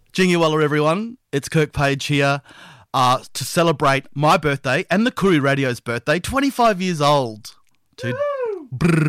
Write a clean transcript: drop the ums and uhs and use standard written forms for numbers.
Jingy Weller, everyone. It's Kirk Page here to celebrate my birthday and the Koori Radio's birthday. 25 years old.